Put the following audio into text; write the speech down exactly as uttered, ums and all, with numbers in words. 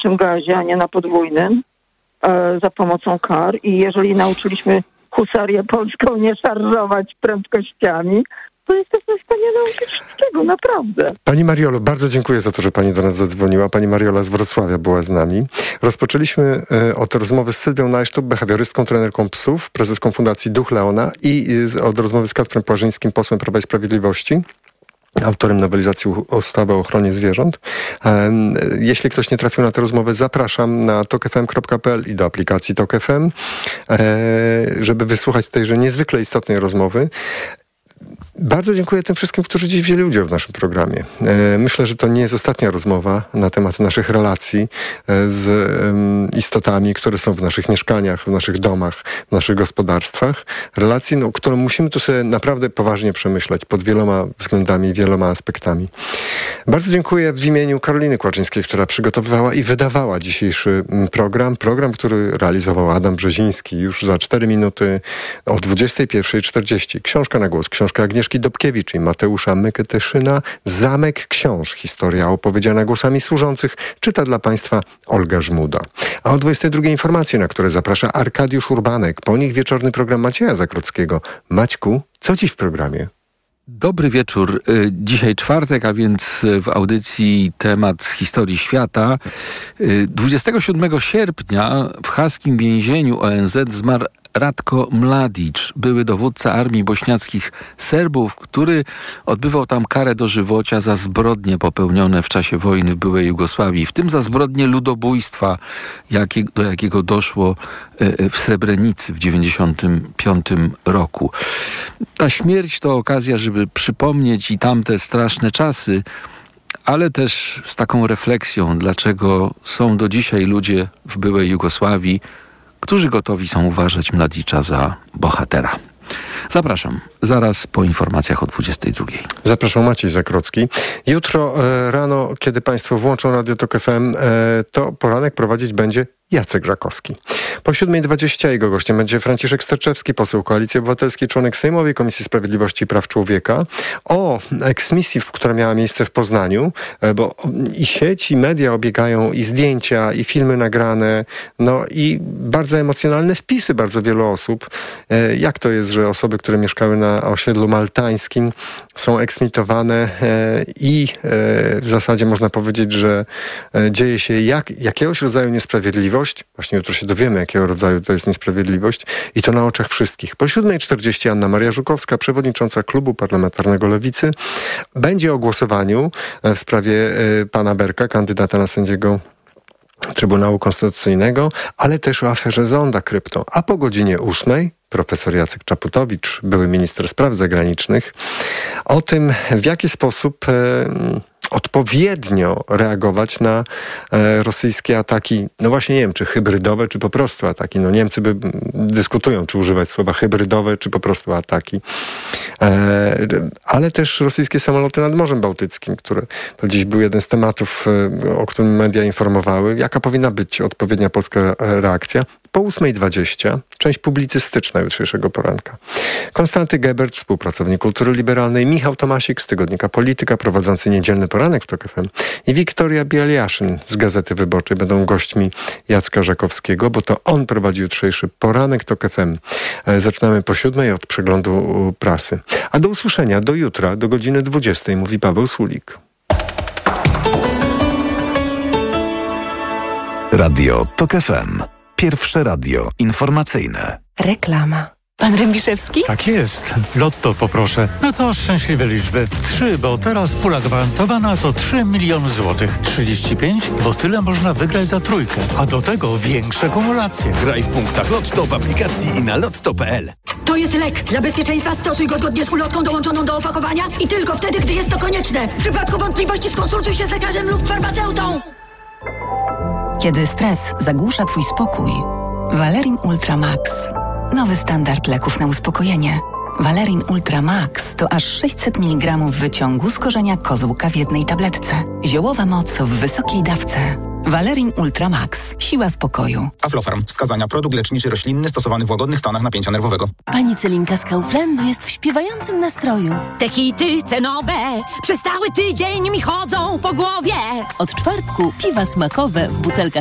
najniższym gazie, a nie na podwójnym, e, za pomocą kar. I jeżeli nauczyliśmy husarię polską nie szarżować prędkościami, to jesteśmy w stanie nauczyć wszystkiego, naprawdę. Pani Mariolo, bardzo dziękuję za to, że pani do nas zadzwoniła. Pani Mariola z Wrocławia była z nami. Rozpoczęliśmy e, od rozmowy z Sylwią Najsztub, behawiorystką, trenerką psów, prezeską Fundacji Duch Leona i e, od rozmowy z Kacprem Płażyńskim, posłem Prawa i Sprawiedliwości, autorem nowelizacji ustawy o ochronie zwierząt. Um, jeśli ktoś nie trafił na tę rozmowę, zapraszam na tok f m kropka p l i do aplikacji Tok F M, e, żeby wysłuchać tejże niezwykle istotnej rozmowy. Bardzo dziękuję tym wszystkim, którzy dziś wzięli udział w naszym programie. Myślę, że to nie jest ostatnia rozmowa na temat naszych relacji z istotami, które są w naszych mieszkaniach, w naszych domach, w naszych gospodarstwach. Relacji, no, którą musimy tu sobie naprawdę poważnie przemyśleć pod wieloma względami, wieloma aspektami. Bardzo dziękuję w imieniu Karoliny Kłaczyńskiej, która przygotowywała i wydawała dzisiejszy program. Program, który realizował Adam Brzeziński już za cztery minuty o dwudziestej pierwszej czterdzieści. Książka na głos, książka Agnieszki Dobkiewicz i Mateusza Myketyszyna. Zamek książ. Historia opowiedziana głosami służących. Czyta dla Państwa Olga Żmuda. A o dwudziestej drugiej informacje, na które zaprasza Arkadiusz Urbanek. Po nich wieczorny program Macieja Zakrockiego. Maćku, co dziś w programie? Dobry wieczór. Dzisiaj czwartek, a więc w audycji temat z historii świata. dwudziestego siódmego sierpnia w haskim więzieniu O N Z zmarł Ratko Mladic, były dowódca armii bośniackich Serbów, który odbywał tam karę dożywocia za zbrodnie popełnione w czasie wojny w byłej Jugosławii, w tym za zbrodnie ludobójstwa, jakie, do jakiego doszło w Srebrenicy w dziewięćdziesiątym piątym roku. Ta śmierć to okazja, żeby przypomnieć i tamte straszne czasy, ale też z taką refleksją, dlaczego są do dzisiaj ludzie w byłej Jugosławii, którzy gotowi są uważać Mladicza za bohatera. Zapraszam, zaraz po informacjach o dwudziestej drugiej. Zapraszam, Maciej Zakrocki. Jutro e, rano, kiedy Państwo włączą Radio Tok F M, e, to poranek prowadzić będzie Jacek Żakowski. Po siódmej dwadzieścia jego gościem będzie Franciszek Sterczewski, poseł Koalicji Obywatelskiej, członek Sejmowej Komisji Sprawiedliwości i Praw Człowieka, o eksmisji, która miała miejsce w Poznaniu, bo i sieci, i media obiegają, i zdjęcia, i filmy nagrane, no i bardzo emocjonalne wpisy bardzo wielu osób. Jak to jest, że osoby, które mieszkały na osiedlu maltańskim, są eksmitowane i w zasadzie można powiedzieć, że dzieje się jak, jakiegoś rodzaju niesprawiedliwość. Właśnie jutro się dowiemy, jakiego rodzaju to jest niesprawiedliwość i to na oczach wszystkich. Po siódmej czterdzieści Anna Maria Żukowska, przewodnicząca Klubu Parlamentarnego Lewicy, będzie o głosowaniu w sprawie pana Berka, kandydata na sędziego Trybunału Konstytucyjnego, ale też o aferze Zonda Krypto. A po godzinie ósmej profesor Jacek Czaputowicz, były minister spraw zagranicznych, o tym, w jaki sposób e, odpowiednio reagować na e, rosyjskie ataki, no właśnie nie wiem, czy hybrydowe, czy po prostu ataki. No Niemcy by dyskutują, czy używać słowa hybrydowe, czy po prostu ataki. E, ale też rosyjskie samoloty nad Morzem Bałtyckim, które to dziś był jeden z tematów, e, o którym media informowały. Jaka powinna być odpowiednia polska reakcja? Po ósmej dwadzieścia część publicystyczna jutrzejszego poranka. Konstanty Gebert, współpracownik Kultury Liberalnej, Michał Tomasik z tygodnika Polityka, prowadzący niedzielny poranek w Tok F M i Wiktoria Bialiaszyn z Gazety Wyborczej będą gośćmi Jacka Żakowskiego, bo to on prowadzi jutrzejszy poranek Tok F M. Zaczynamy po siódmej od przeglądu prasy. A do usłyszenia do jutra, do godziny dwudziestej, mówi Paweł Sulik. Radio Tok F M. Pierwsze radio informacyjne. Reklama. Pan Rębiszewski? Tak jest. Lotto poproszę. No to szczęśliwe liczby. Trzy, bo teraz pula gwarantowana to trzy miliony złotych. trzydzieści pięć, bo tyle można wygrać za trójkę. A do tego większe kumulacje. Graj w punktach Lotto w aplikacji i na lotto kropka p l. To jest lek. Dla bezpieczeństwa stosuj go zgodnie z ulotką dołączoną do opakowania i tylko wtedy, gdy jest to konieczne. W przypadku wątpliwości skonsultuj się z lekarzem lub farmaceutą. Kiedy stres zagłusza Twój spokój, Valerin Ultra Max. Nowy standard leków na uspokojenie. Valerin Ultra Max to aż sześćset miligramów wyciągu z korzenia kozłka w jednej tabletce. Ziołowa moc w wysokiej dawce. Valerin Ultra Max. Siła spokoju. Aflofarm. Wskazania. Produkt leczniczy roślinny stosowany w łagodnych stanach napięcia nerwowego. Pani Celinka z Kauflandu jest w śpiewającym nastroju. Te hity cenowe przez cały tydzień mi chodzą po głowie. Od czwartku piwa smakowe w butelkach